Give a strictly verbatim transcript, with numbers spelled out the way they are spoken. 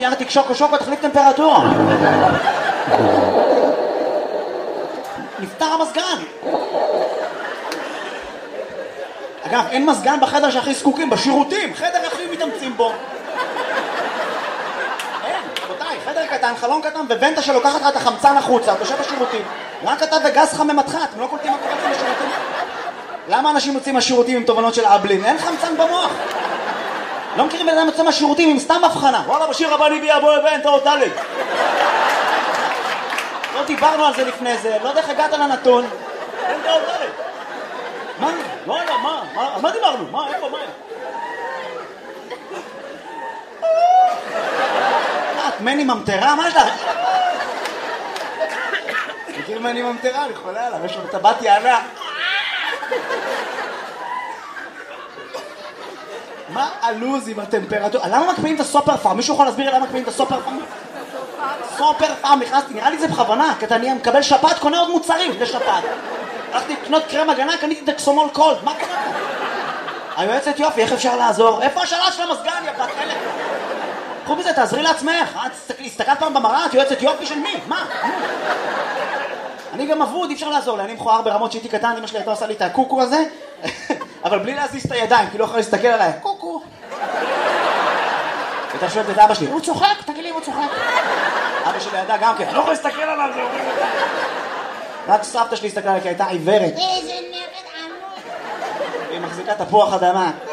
ירתיק שוקו שוקו, תחליף טמפרטורה. נפטר המזגן. אגב, אין מזגן בחדר שהכי זקוקים, בשירותים, חדר הכי מתאמצים בו. אין, רבותיי, חדר קטן, חלון קטן, וונטה שלוקחת לך את החמצן החוצה, אתה יושב בשירותים. רק אתה וגז חממתך, אתם לא קולטים מה קורה לכם בשירותים? למה אנשים יוצאים מהשירותים עם תובנות של אבלין? אין חמצן במוח. לא מכירים בן אדם יוצא מהשירותים עם סתם הבחנה. וואלה, בשיר הבא ניבי אבו אבן, תאות דלג. לא דיברנו על זה לפני זה, לא יודע איך הגעת לנתון. אין תאות דלג. מה? לא יודע, מה? על מה דיברנו? מה? איפה? מה? את מני ממטרה? מה יש לך? מכיר מני ממטרה? אני חולה עליו, יש לו טבעת יענה. מה הלוז עם הטמפרטורה? למה מקפיאים את הסופר פארם? מישהו יכול להסביר למה מקפיאים את הסופר פארם? סופר פארם, נכנסתי, נראה לי זה בכוונה, כי אתה נהיה מקבל שפעת, קונה עוד מוצרים לשפעת. הלכתי לקנות קרם הגנה, קניתי דקסומול קולד, מה קרה? היועצת יופי, איך אפשר לעזור? איפה השאלה של המזגן, יא בת חלק? קחו בזה, תעזרי לעצמך. הסתכלת פעם במראה, את יועצת יופי של מי? מה? אני גם עבוד, אי אפשר לעזור לי, אני מכוער ברמות שהייתי קטן, אמא שלי הייתה עושה לי את הקוקו הזה, אבל בלי להזיז את הידיים, כי לא יכולה להסתכל עליי, קוקו. ואתה שואלת את אבא שלי, הוא צוחק, תגיד לי, הוא צוחק. אבא שלי ידע גם כן, לא יכול להסתכל עליו, זה אומרים את זה. רק סבתא שלי הסתכלה עליי, כי הייתה עיוורת. איזה נרד עמוד. היא מחזיקה תפוח אדמה.